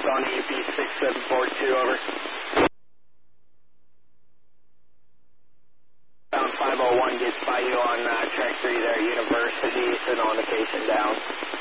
on EUP 6742, over. Bound 501 gets by you on track 3 there, University, and on occasion down.